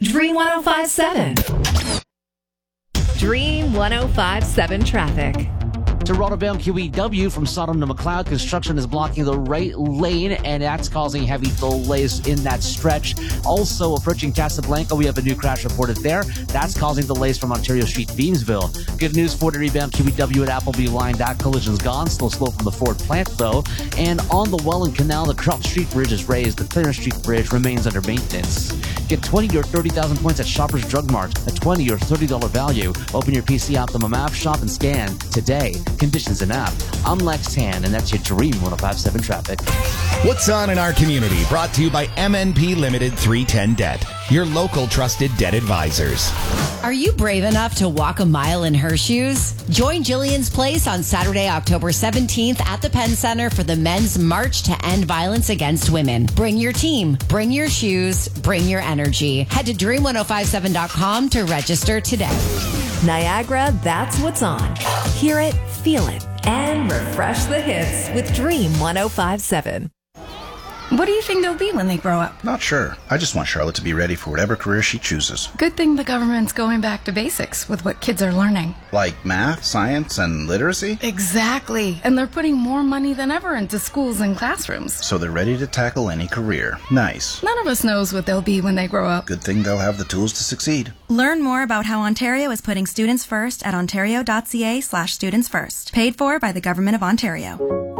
Dream 1057. Dream 1057 traffic. Toronto-bound QEW from Sodom to McLeod. Construction is blocking the right lane, and that's causing heavy delays in that stretch. Also, approaching Casablanca, we have a new crash reported there. That's causing delays from Ontario Street, Beamsville. Good news for the rebound QEW at Appleby line. That collision's gone. Still slow from the Ford plant, though. And on the Welland Canal, the Crop Street Bridge is raised. The Clarence Street Bridge remains under maintenance. Get 20 or 30,000 points at Shoppers Drug Mart. A $20 or $30 value. Open your PC Optimum app, shop and scan today. Conditions and app. I'm Lex Tan, and that's your Dream 1057 traffic. What's on in our community? Brought to you by MNP Limited 310 Debt, your local trusted debt advisors. Are you brave enough to walk a mile in her shoes? Join Jillian's Place on Saturday, October 17th at the Penn Center for the Men's March to End Violence Against Women. Bring your team, bring your shoes, bring your energy. Head to dream1057.com to register today. Niagara, that's what's on. Hear it, feel it, and refresh the hits with Dream 1057. What do you think they'll be when they grow up? Not sure. I just want Charlotte to be ready for whatever career she chooses. Good thing the government's going back to basics with what kids are learning. Like math, science, and literacy? Exactly. And they're putting more money than ever into schools and classrooms. So they're ready to tackle any career. Nice. None of us knows what they'll be when they grow up. Good thing they'll have the tools to succeed. Learn more about how Ontario is putting students first at ontario.ca/students first. Paid for by the Government of Ontario.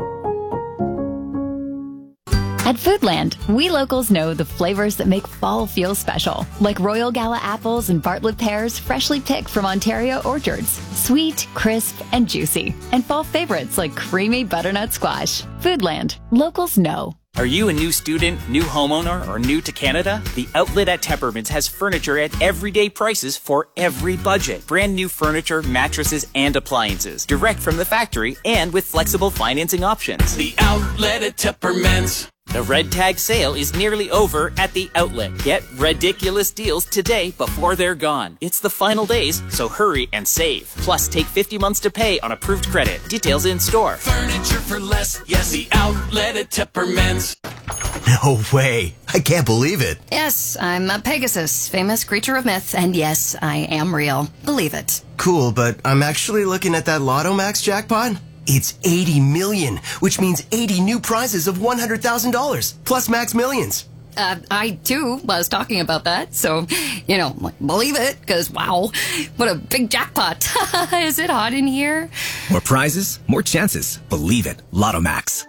At Foodland, we locals know the flavors that make fall feel special, like Royal Gala apples and Bartlett pears freshly picked from Ontario orchards. Sweet, crisp, and juicy. And fall favorites like creamy butternut squash. Foodland, locals know. Are you a new student, new homeowner, or new to Canada? The Outlet at Tempermans has furniture at everyday prices for every budget. Brand new furniture, mattresses, and appliances. Direct from the factory and with flexible financing options. The Outlet at Tempermans. The Red Tag sale is nearly over at the Outlet. Get ridiculous deals today before they're gone. It's the final days, so hurry and save. Plus, take 50 months to pay on approved credit. Details in store. Furniture for less. Yes, the Outlet at Tempermans. No way. I can't believe it. Yes, I'm a Pegasus, famous creature of myth, and yes, I am real. Believe it. Cool, but I'm actually looking at that Lotto Max jackpot. It's 80 million, which means 80 new prizes of $100,000, plus Max Millions. I, too, was talking about that, so, believe it, because, wow, what a big jackpot. Is it hot in here? More prizes, more chances. Believe it. Lotto Max.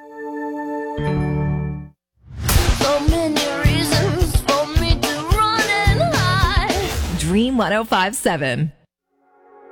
So many reasons for me to run and hide. Dream 1057.